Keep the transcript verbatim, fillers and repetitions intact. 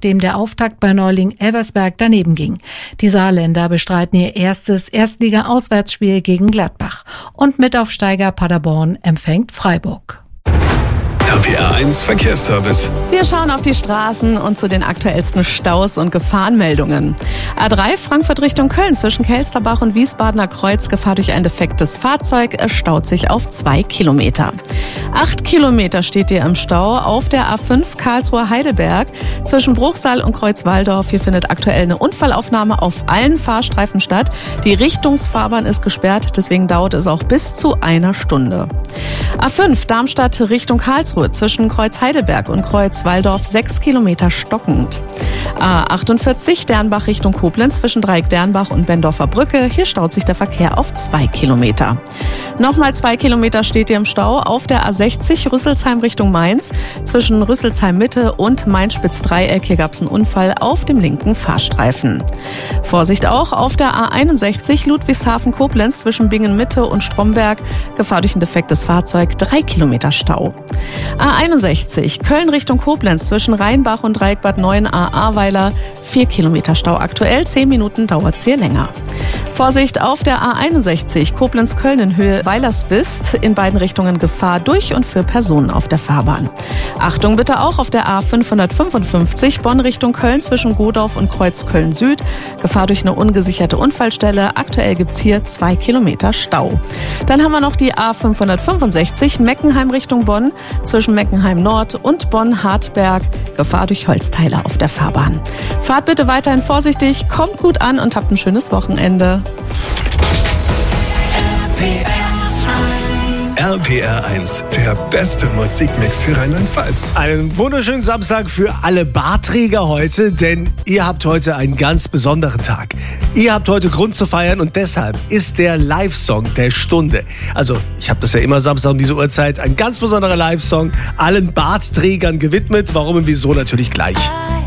nachdem der Auftakt bei Neuling Elversberg daneben ging. Die Saarländer bestreiten ihr erstes Erstliga-Auswärtsspiel gegen Gladbach. Und Mitaufsteiger Paderborn empfängt Freiburg. R P R eins Verkehrsservice. Wir schauen auf die Straßen und zu den aktuellsten Staus und Gefahrenmeldungen. A drei Frankfurt Richtung Köln zwischen Kelsterbach und Wiesbadener Kreuz. Gefahr durch ein defektes Fahrzeug. Es staut sich auf zwei Kilometer. Acht Kilometer steht ihr im Stau auf der A fünf Karlsruhe-Heidelberg zwischen Bruchsal und Kreuzwaldorf. Hier findet aktuell eine Unfallaufnahme auf allen Fahrstreifen statt. Die Richtungsfahrbahn ist gesperrt, deswegen dauert es auch bis zu einer Stunde. A fünf Darmstadt Richtung Karlsruhe zwischen Kreuz Heidelberg und Kreuz Walldorf sechs Kilometer stockend. A achtundvierzig Dernbach Richtung Koblenz zwischen Dreieck Dernbach und Bendorfer Brücke. Hier staut sich der Verkehr auf zwei Kilometer. Nochmal zwei Kilometer steht ihr im Stau auf der A sechzig Rüsselsheim Richtung Mainz zwischen Rüsselsheim Mitte und Mainz-Spitz-Dreieck. Hier gab es einen Unfall auf dem linken Fahrstreifen. Vorsicht auch auf der A einundsechzig Ludwigshafen-Koblenz zwischen Bingen Mitte und Stromberg. Gefahr durch ein defektes Fahrzeug, drei Kilometer Stau. A einundsechzig Köln Richtung Koblenz zwischen Rheinbach und Dreieck Bad neun A Ahrweiler, vier Kilometer Stau aktuell, zehn Minuten dauert es hier länger. Vorsicht auf der A einundsechzig Koblenz-Köln in Höhe Weilerswist, in beiden Richtungen Gefahr durch und für Personen auf der Fahrbahn. Achtung bitte auch auf der A fünfhundertfünfundfünfzig Bonn Richtung Köln zwischen Godorf und Kreuz Köln Süd, Gefahr durch eine ungesicherte Unfallstelle, aktuell gibt's hier zwei Kilometer Stau. Dann haben wir noch die A fünfhundertfünfundsechzig Meckenheim Richtung Bonn zwischen Meckenheim Nord und Bonn-Hartberg, Gefahr durch Holzteile auf der Fahrbahn. Fahrt bitte weiterhin vorsichtig, kommt gut an und habt ein schönes Wochenende. R P R eins, der beste Musikmix für Rheinland-Pfalz. Einen wunderschönen Samstag für alle Bartträger heute, denn ihr habt heute einen ganz besonderen Tag. Ihr habt heute Grund zu feiern und deshalb ist der Live-Song der Stunde. Also, ich habe das ja immer Samstag um diese Uhrzeit, ein ganz besonderer Live-Song, allen Bartträgern gewidmet. Warum und wieso natürlich gleich.